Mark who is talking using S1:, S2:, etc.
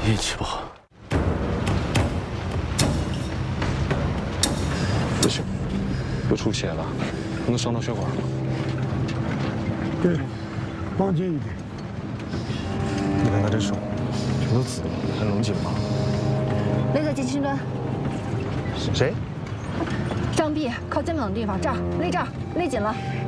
S1: 运气不好。不行，又出血了，能伤到血管吗？
S2: 对，绑紧一点。
S1: 你看他这手，全都紫了，还能紧吗？
S3: 勒在近心端。
S1: 谁？
S3: 张臂靠肩膀的地方，这儿勒紧了。